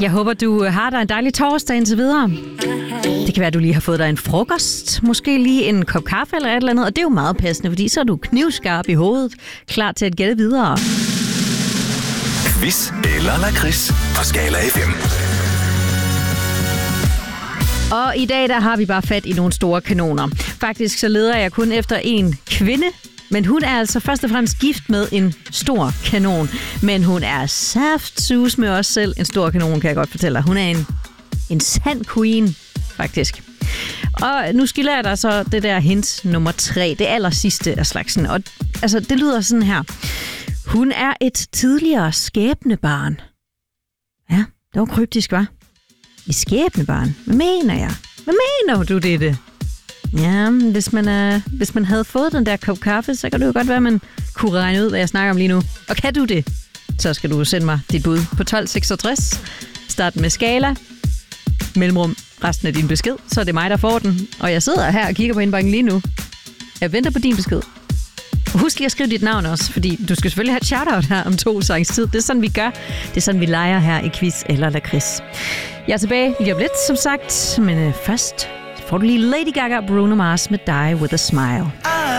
Jeg håber, du har dig en dejlig torsdag indtil videre. Det kan være, at du lige har fået dig en frokost, måske lige en kop kaffe eller et eller andet, og det er jo meget passende, fordi så er du knivskarp i hovedet, klar til at gætte videre. Quiz eller lakrids på Skala FM. Og i dag der har vi bare fat i nogle store kanoner. Faktisk så leder jeg kun efter en kvinde, men hun er altså først og fremmest gift med en stor kanon. Men hun er saftsus med os selv. En stor kanon, kan jeg godt fortælle dig. Hun er en sand queen, faktisk. Og nu skiller jeg dig så det der hint nummer 3. Det aller sidste af slagsen. Og altså, det lyder sådan her. Hun er et tidligere skæbnebarn. Ja, det var kryptisk, hva'? Et skæbnebarn? Hvad mener jeg? Hvad mener du, det? Ja, hvis man havde fået den der kop kaffe, så kan det jo godt være, at man kunne regne ud, hvad jeg snakker om lige nu. Og kan du det, så skal du sende mig dit bud på 1266. Start med Skala. Mellemrum resten af din besked, så er det mig, der får den. Og jeg sidder her og kigger på indbakken lige nu. Jeg venter på din besked. Husk lige at skrive dit navn også, fordi du skal selvfølgelig have et shoutout her om 2 sangs tid. Det er sådan, vi gør. Det er sådan, vi leger her i Quiz eller Lakrids. Jeg er tilbage lige om lidt, som sagt. Men først får du lige Lady Gaga og Bruno Mars med Die With A Smile.